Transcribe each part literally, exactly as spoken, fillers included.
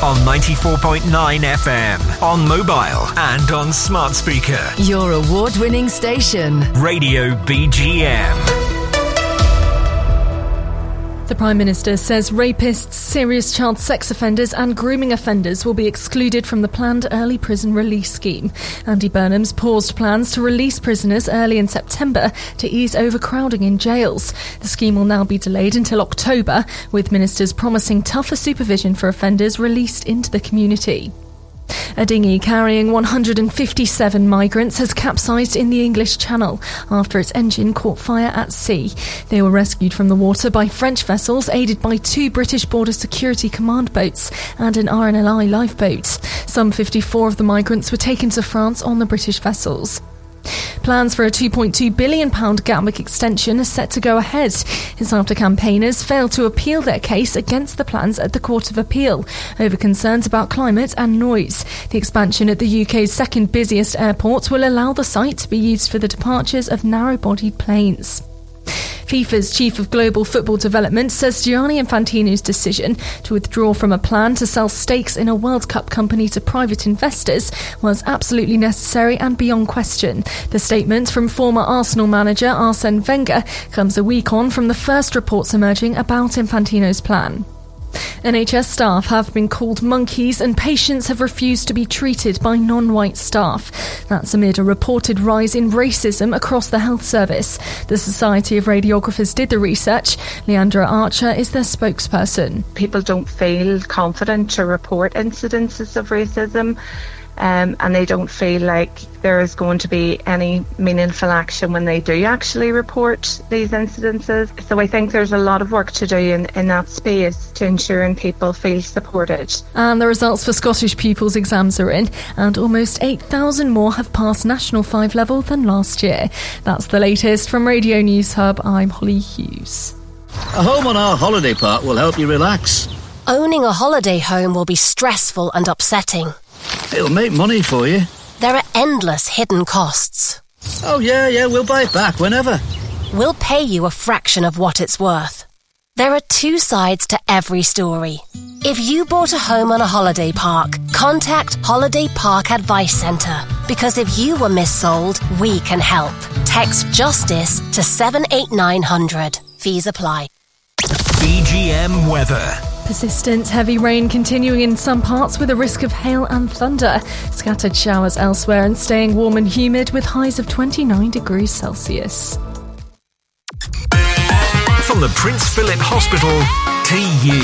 on ninety-four point nine F M, on mobile and on smart speaker. Your award-winning station. Radio B G M. The Prime Minister says rapists, serious child sex offenders and grooming offenders will be excluded from the planned early prison release scheme. Andy Burnham's paused plans to release prisoners early in September to ease overcrowding in jails. The scheme will now be delayed until October, with ministers promising tougher supervision for offenders released into the community. A dinghy carrying one hundred fifty-seven migrants has capsized in the English Channel after its engine caught fire at sea. They were rescued from the water by French vessels aided by two British Border Security Command boats and an R N L I lifeboat. Some fifty-four of the migrants were taken to France on the British vessels. Plans for a two point two billion pounds Gatwick extension are set to go ahead. It's after campaigners failed to appeal their case against the plans at the Court of Appeal over concerns about climate and noise. The expansion at the U K's second busiest airport will allow the site to be used for the departures of narrow-bodied planes. FIFA's Chief of Global Football Development says Gianni Infantino's decision to withdraw from a plan to sell stakes in a World Cup company to private investors was absolutely necessary and beyond question. The statement from former Arsenal manager Arsene Wenger comes a week on from the first reports emerging about Infantino's plan. N H S staff have been called monkeys and patients have refused to be treated by non-white staff. That's amid a reported rise in racism across the health service. The Society of Radiographers did the research. Leandra Archer is their spokesperson. People don't feel confident to report incidences of racism. Um, and they don't feel like there is going to be any meaningful action when they do actually report these incidences. So I think there's a lot of work to do in, in that space to ensuring people feel supported. And the results for Scottish pupils' exams are in, and almost eight thousand more have passed National five level than last year. That's the latest from Radio News Hub. I'm Holly Hughes. A home on our holiday park will help you relax. Owning a holiday home will be stressful and upsetting. It'll make money for you. There are endless hidden costs. Oh yeah, yeah, we'll buy it back whenever. We'll pay you a fraction of what it's worth. There are two sides to every story. If you bought a home on a holiday park, contact Holiday Park Advice Centre. Because if you were missold, we can help. Text JUSTICE to seven eight nine hundred. Fees apply. B G M weather. Persistent heavy rain continuing in some parts with a risk of hail and thunder. Scattered showers elsewhere and staying warm and humid with highs of twenty-nine degrees Celsius. From the Prince Philip Hospital to you.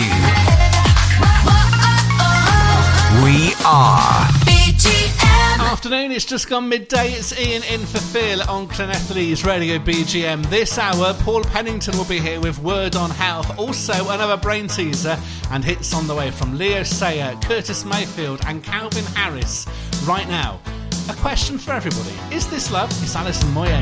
We are B G M. Afternoon, it's just gone midday. It's Ian in for Phil on Clonethley's Radio B G M. This hour, Paul Pennington will be here with Word on Health. Also, another brain teaser and hits on the way from Leo Sayer, Curtis Mayfield and Calvin Harris. Right now, a question for everybody. Is this love? It's Alison Moyet.